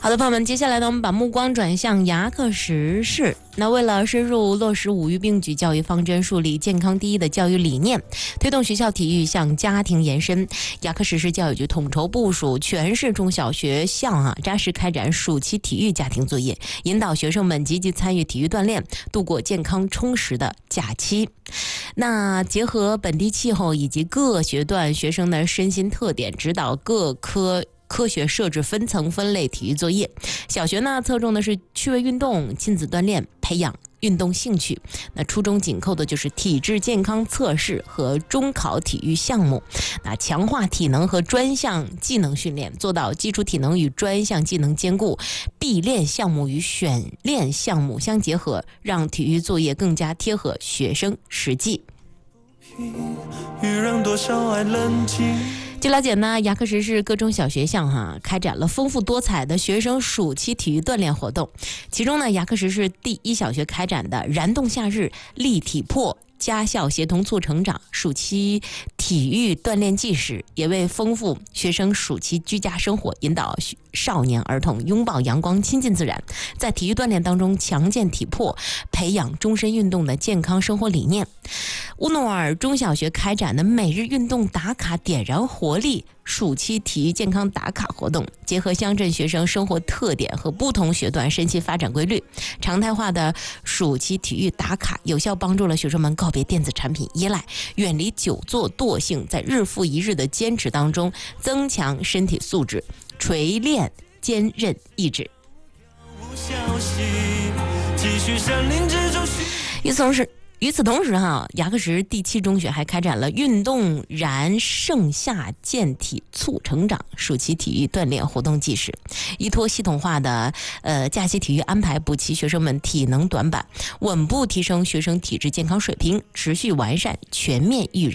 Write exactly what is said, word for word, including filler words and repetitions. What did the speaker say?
好的，朋友们，接下来呢，我们把目光转向牙科实事。那为了深入落实五育并举教育方针，树立健康第一的教育理念，推动学校体育向家庭延伸，牙科实事教育局统筹部署全市中小学校啊，扎实开展暑期体育家庭作业，引导学生们积极参与体育锻炼，度过健康充实的假期。那结合本地气候以及各学段学生的身心特点，指导各科科学设置分层分类体育作业。小学呢侧重的是趣味运动、亲子锻炼，培养运动兴趣。那初中紧扣的就是体质健康测试和中考体育项目，那强化体能和专项技能训练，做到基础体能与专项技能兼顾，必练项目与选练项目相结合，让体育作业更加贴合学生实际。据了解呢，牙科实事各中小学校哈开展了丰富多彩的学生暑期体育锻炼活动。其中呢，牙科实事第一小学开展的燃动夏日立体魄家校协同促成长暑期体育锻炼纪实，也为丰富学生暑期居家生活，引导少年儿童拥抱阳光、亲近自然，在体育锻炼当中强健体魄，培养终身运动的健康生活理念。乌诺尔中小学开展的每日运动打卡点燃活力暑期体育健康打卡活动，结合乡镇学生生活特点和不同学段身心发展规律，常态化的暑期体育打卡有效帮助了学生们告别电子产品依赖，远离久坐惰性，在日复一日的坚持当中增强身体素质，锤炼坚韧意志。与此同时与此同时哈，牙科实第七中学还开展了运动燃盛夏健体促成长暑期体育锻炼活动纪实，依托系统化的呃假期体育安排，补齐学生们体能短板，稳步提升学生体质健康水平，持续完善全面育人